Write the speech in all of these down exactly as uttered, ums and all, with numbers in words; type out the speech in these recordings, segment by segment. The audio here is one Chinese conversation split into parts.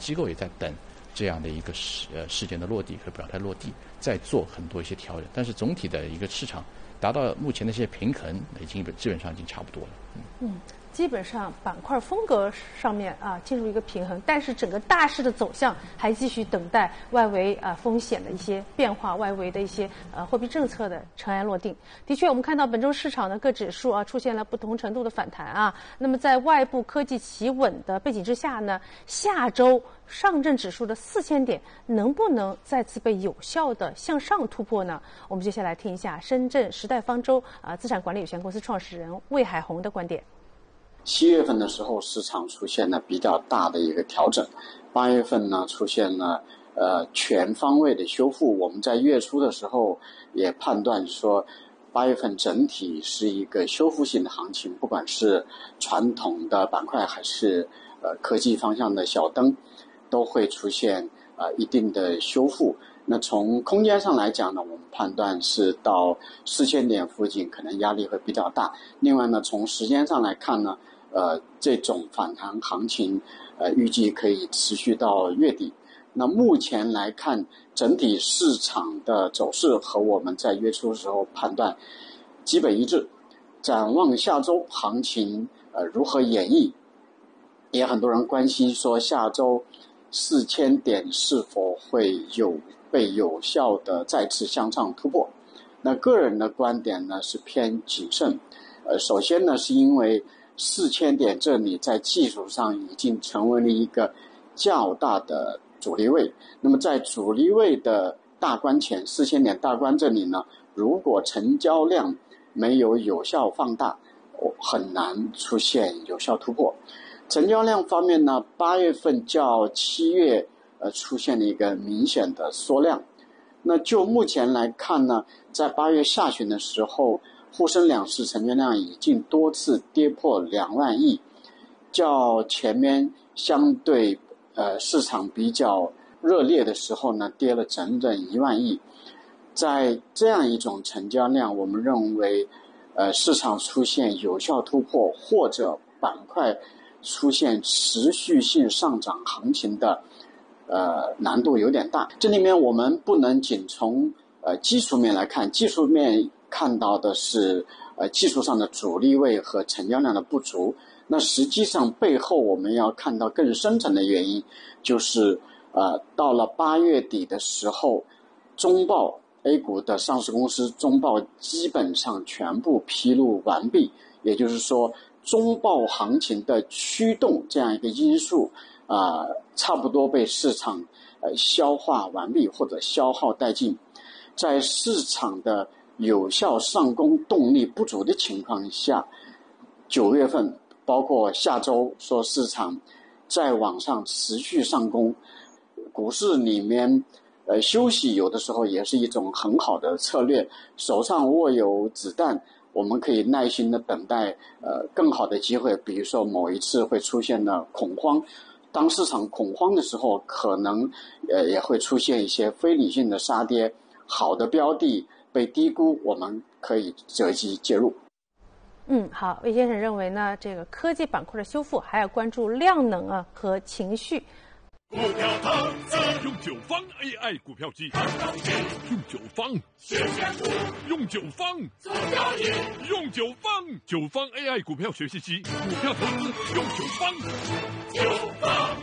机构也在等这样的一个事呃事件的落地和表态落地，再做很多一些调整。但是总体的一个市场达到目前的一些平衡，已经基本上已经差不多了。嗯。 嗯基本上板块风格上面啊进入一个平衡，但是整个大势的走向还继续等待外围啊风险的一些变化，外围的一些呃货币政策的尘埃落定。的确，我们看到本周市场的各指数啊出现了不同程度的反弹啊。那么在外部科技企稳的背景之下呢，下周上证指数的四千点能不能再次被有效的向上突破呢？我们接下来听一下深圳时代方舟啊资产管理有限公司创始人魏海红的观点。 七月份的时候，市场出现了比较大的一个调整。八月份呢，出现了呃全方位的修复。我们在月初的时候也判断说，八月份整体是一个修复性的行情，不管是传统的板块还是呃科技方向的小灯，都会出现呃一定的修复。那从空间上来讲呢，我们判断是到四千点附近可能压力会比较大。另外呢，从时间上来看呢，呃，这种反弹行情，呃，预计可以持续到月底。那目前来看，整体市场的走势和我们在月初的时候判断基本一致。展望下周行情，呃，如何演绎，也很多人关心说下周四千点是否会有被有效的再次向上突破。那个人的观点呢是偏谨慎。呃，首先呢，是因为四千点这里在技术上已经成为了一个较大的阻力位。那么在阻力位的大关前，四千点大关这里呢，如果成交量没有有效放大，很难出现有效突破。成交量方面呢，八月份较七月呃出现了一个明显的缩量。那就目前来看呢，在八月下旬的时候，沪深两市成交量已经多次跌破两万亿，较前面相对呃市场比较热烈的时候呢，跌了整整一万亿。在这样一种成交量，我们认为呃市场出现有效突破或者板块出现持续性上涨行情的呃难度有点大。这里面我们不能仅从呃技术面来看，技术面看到的是呃技术上的阻力位和成交量的不足。那实际上背后我们要看到更深层的原因，就是呃到了八月底的时候，中报 A 股的上市公司中报基本上全部披露完毕，也就是说中报行情的驱动这样一个因素啊、呃，差不多被市场呃消化完毕或者消耗殆尽。在市场的有效上攻动力不足的情况下，九月份包括下周说市场再往上持续上攻，股市里面呃休息有的时候也是一种很好的策略。手上握有子弹，我们可以耐心的等待呃更好的机会，比如说某一次会出现的恐慌。当市场恐慌的时候，可能呃也会出现一些非理性的杀跌，好的标的被低估，我们可以择机介入。 嗯，好，魏先生认为呢，这个科技板块的修复还要关注量能啊和情绪。 股票投资用九方 A I 股票机，用九方学选股，用九方做交易，用九方九方 A I 股票学习机，股票投资用九方，九方。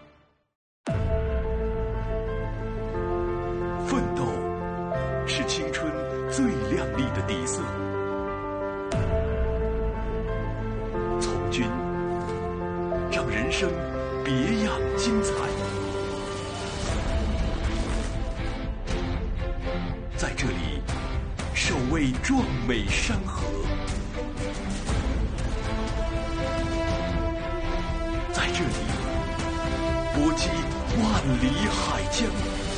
奋斗是青春最亮丽的底色，从军让人生别样精彩。在这里守卫壮美山河，在这里搏击万里海疆。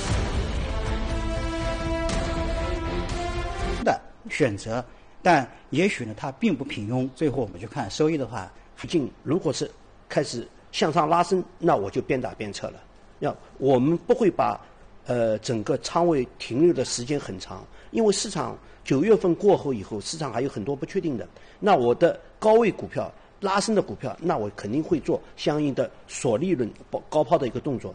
的选择，但也许呢，它并不平庸。最后我们去看收益的话， 附近如果是开始向上拉升，那我就边打边撤了。要我们不会把呃整个仓位停留的时间很长，因为市场九月份过后以后，市场还有很多不确定的。那我的高位股票拉升的股票，那我肯定会做相应的锁利润高抛的一个动作。